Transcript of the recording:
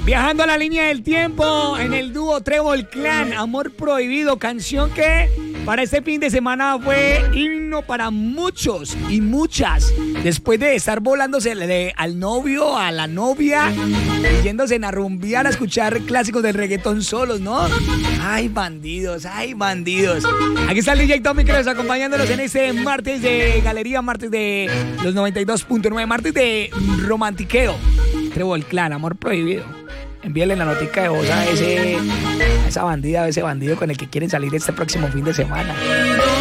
Viajando a la línea del tiempo en el dúo Trébol Clan, Amor Prohibido, canción que para este fin de semana fue himno para muchos y muchas. Después de estar volándose al novio, a la novia, yéndose a rumbear a escuchar clásicos del reggaetón solos, ¿no? Ay, bandidos, ay, bandidos. Aquí está el DJ Tommy Cruz acompañándonos en este martes de Galería, martes de los 92.9, martes de romantiqueo. Trébol Clan, Amor Prohibido. Envíale la notica de voz a esa bandida, a ese bandido con el que quieren salir este próximo fin de semana.